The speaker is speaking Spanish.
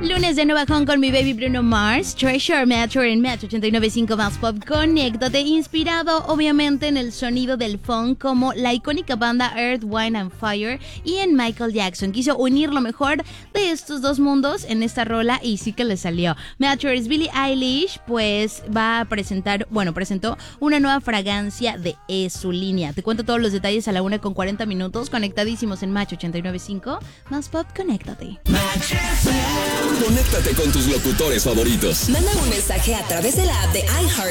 Lunes de Nueva Hong con mi baby Bruno Mars, Treasure Metro en Metro 89.5 más Pop. Conéctate, inspirado obviamente en el sonido del funk como la icónica banda Earth, Wind and Fire y en Michael Jackson. Quiso unir lo mejor de estos dos mundos en esta rola y sí que le salió. Metro, Billie Eilish pues va a presentó una nueva fragancia de su línea. Te cuento todos los detalles a la 1:40, conectadísimos en Match 89.5 más Pop. Conéctate. Conéctate con tus locutores favoritos. Manda un mensaje a través de la app de iHeart